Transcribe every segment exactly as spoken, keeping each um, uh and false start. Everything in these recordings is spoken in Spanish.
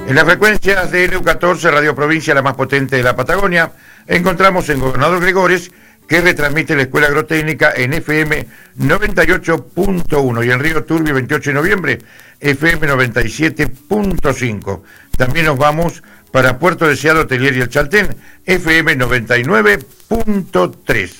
En las frecuencias de L U catorce, Radio Provincia, la más potente de la Patagonia, encontramos en Gobernador Gregores, que retransmite la Escuela Agrotécnica en F M noventa y ocho punto uno y en Río Turbio, veintiocho de noviembre, F M noventa y siete punto cinco. También nos vamos para Puerto Deseado, Telier y el Chaltén, F M noventa y nueve punto tres.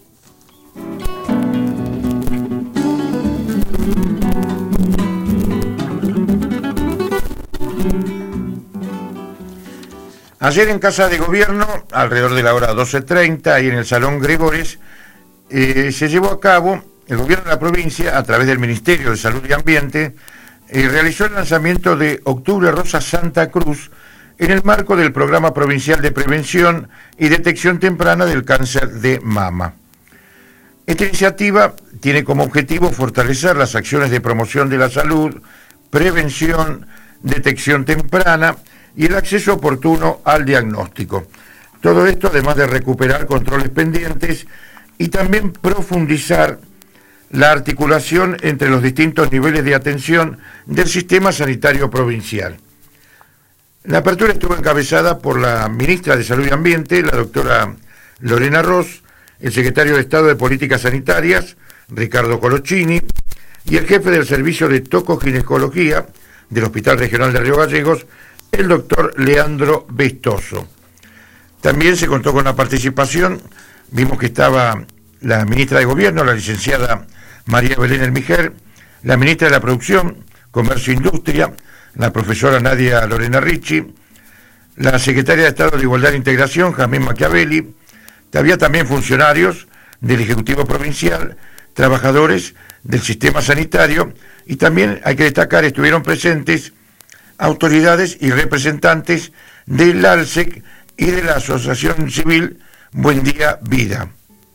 Ayer en Casa de Gobierno, alrededor de la hora doce treinta, ahí en el Salón Gregores, eh, se llevó a cabo, el Gobierno de la provincia, a través del Ministerio de Salud y Ambiente, eh, realizó el lanzamiento de Octubre Rosa Santa Cruz en el marco del Programa Provincial de Prevención y Detección Temprana del Cáncer de Mama. Esta iniciativa tiene como objetivo fortalecer las acciones de promoción de la salud, prevención, detección temprana y el acceso oportuno al diagnóstico. Todo esto además de recuperar controles pendientes y también profundizar la articulación entre los distintos niveles de atención del sistema sanitario provincial. La apertura estuvo encabezada por la ministra de Salud y Ambiente, la doctora Lorena Ross, el secretario de Estado de Políticas Sanitarias, Ricardo Colochini, y el jefe del Servicio de Tocoginecología del Hospital Regional de Río Gallegos, el doctor Leandro Vestoso. También se contó con la participación, vimos que estaba la ministra de Gobierno, la licenciada María Belén Elmiger, la ministra de la Producción, Comercio e Industria, la profesora Nadia Lorena Ricci, la secretaria de Estado de Igualdad e Integración, Jasmine Machiavelli. Había también funcionarios del Ejecutivo Provincial, trabajadores del sistema sanitario, y también, hay que destacar, estuvieron presentes autoridades y representantes del ALSEC y de la Asociación Civil Buen Día Vida.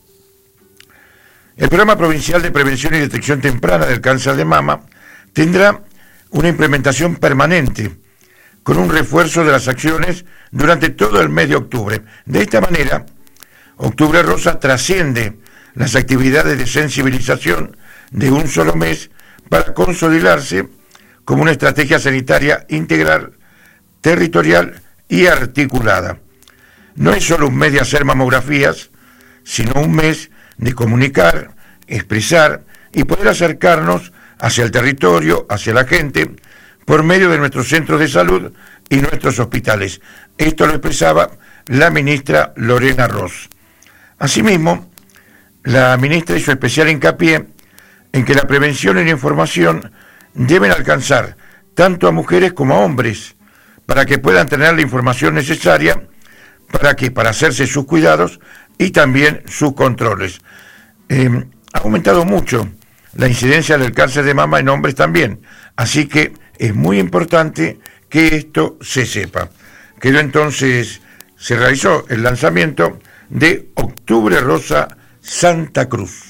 El Programa Provincial de Prevención y Detección Temprana del Cáncer de Mama tendrá una implementación permanente, con un refuerzo de las acciones durante todo el mes de octubre. De esta manera, Octubre Rosa trasciende las actividades de sensibilización de un solo mes para consolidarse como una estrategia sanitaria integral, territorial y articulada. No es solo un mes de hacer mamografías, sino un mes de comunicar, expresar y poder acercarnos hacia el territorio, hacia la gente, por medio de nuestros centros de salud y nuestros hospitales. Esto lo expresaba la ministra Lorena Ross. Asimismo, la ministra hizo especial hincapié en que la prevención y la información deben alcanzar tanto a mujeres como a hombres, para que puedan tener la información necesaria para que para hacerse sus cuidados y también sus controles. Eh, ha aumentado mucho la incidencia del cáncer de mama en hombres también, así que es muy importante que esto se sepa. Quedó entonces, se realizó el lanzamiento de Octubre Rosa Santa Cruz.